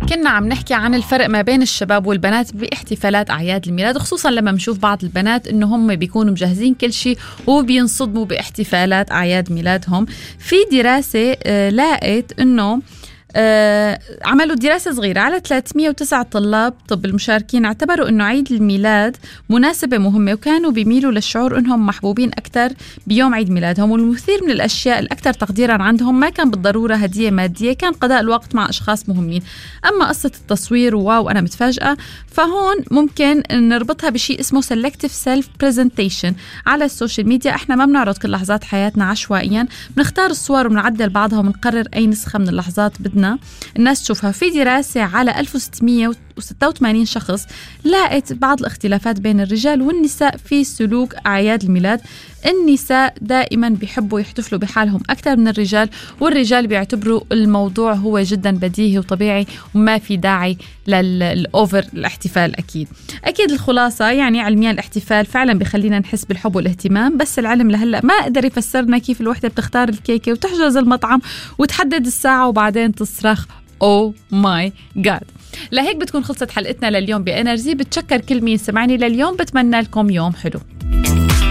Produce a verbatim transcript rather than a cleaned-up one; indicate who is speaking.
Speaker 1: كنا عم نحكي عن الفرق ما بين الشباب والبنات باحتفالات أعياد الميلاد، خصوصا لما بنشوف بعض البنات إنه هم بيكونوا مجهزين كل شيء وبينصدموا باحتفالات أعياد ميلادهم. في دراسة آه لاقت إنه آه عملوا دراسة صغيرة على ثلاثمية وتسعة طلاب طب المشاركين، اعتبروا أنه عيد الميلاد مناسبة مهمة، وكانوا بيميلوا للشعور أنهم محبوبين أكثر بيوم عيد ميلادهم. والمثير من الأشياء الأكثر تقديرا عندهم ما كان بالضرورة هدية مادية، كان قضاء الوقت مع أشخاص مهمين. أما قصة التصوير واو أنا متفاجئة، فهون ممكن نربطها بشيء اسمه selective self presentation على السوشيال ميديا. احنا ما بنعرض كل لحظات حياتنا عشوائيا، بنختار الصور وبنعدل بعضها وبنقرر أي نسخة من اللحظات بدنا الناس تشوفها. في دراسة على ألف وستمية وستة وثمانين شخص لقت بعض الاختلافات بين الرجال والنساء في سلوك أعياد الميلاد. النساء دائما بيحبوا يحتفلوا بحالهم أكثر من الرجال، والرجال بيعتبروا الموضوع هو جدا بديهي وطبيعي وما في داعي للأوفر الاحتفال. أكيد أكيد الخلاصة يعني علميا الاحتفال فعلا بيخلينا نحس بالحب والاهتمام، بس العلم لهلأ ما قدر يفسرنا كيف الوحدة بتختار الكيكة وتحجز المطعم وتحدد الساعة وبعدين تصرخ أو ماي جاد. لهيك بتكون خلصت حلقتنا لليوم بإنرجي. بتشكر كل مين سمعني لليوم، بتمنى لكم يوم حلو.